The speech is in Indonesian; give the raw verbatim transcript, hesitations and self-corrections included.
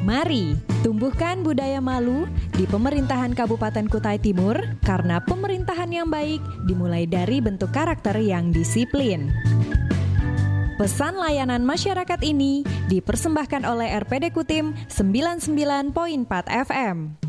Mari tumbuhkan budaya malu di pemerintahan Kabupaten Kutai Timur, karena pemerintahan yang baik dimulai dari bentuk karakter yang disiplin. Pesan layanan masyarakat ini dipersembahkan oleh R P D Kutim sembilan puluh sembilan koma empat F M.